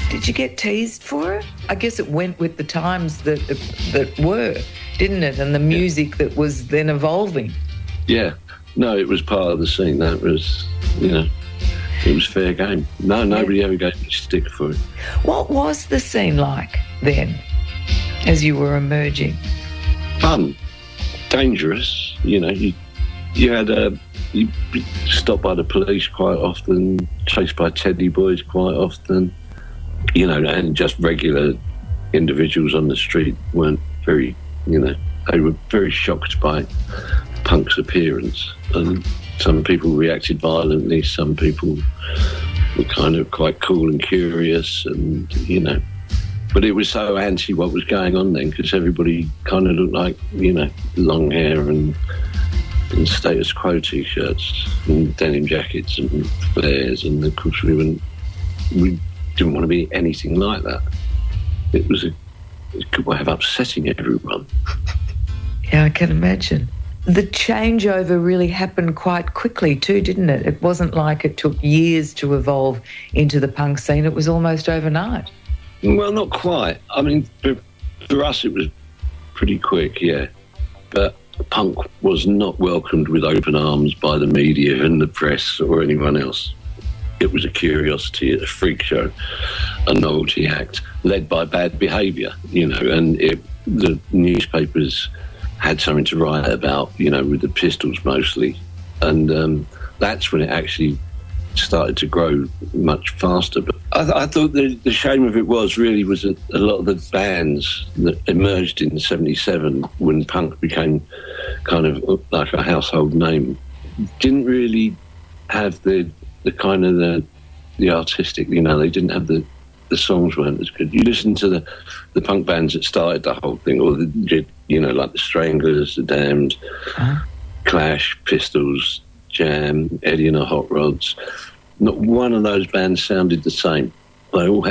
Did you get teased for it? I guess it went with the times that were, didn't it? And the music that was then evolving. Yeah. No, it was part of the scene. That was, it was fair game. No, nobody ever gave me stick for it. What was the scene like then, as you were emerging? Fun. Dangerous. You had you'd be stopped by the police quite often, chased by teddy boys quite often, and just regular individuals on the street weren't very, they were very shocked by Punk's appearance. And some people reacted violently, some people were kind of quite cool and curious, and, But it was so anti what was going on then, because everybody kind of looked like, long hair and status quo T-shirts and denim jackets and flares, and of course we didn't want to be anything like that. It was a good way of upsetting everyone. Yeah, I can imagine. The changeover really happened quite quickly too, didn't it? It wasn't like it took years to evolve into the punk scene. It was almost overnight. Well, not quite. I mean, for us it was pretty quick, yeah. But punk was not welcomed with open arms by the media and the press or anyone else. It was a curiosity, a freak show, a novelty act, led by bad behaviour, and the newspapers had something to write about, with the Pistols mostly. And that's when it actually started to grow much faster. But I thought the shame of it was a lot of the bands that emerged in 77 when punk became kind of like a household name didn't really have the kind of the artistic, they didn't have the songs weren't as good. You listen to the punk bands that started the whole thing, or like the Stranglers, the Damned, Clash, Pistols, Jam, Eddie and the Hot Rods. Not one of those bands sounded the same. They all had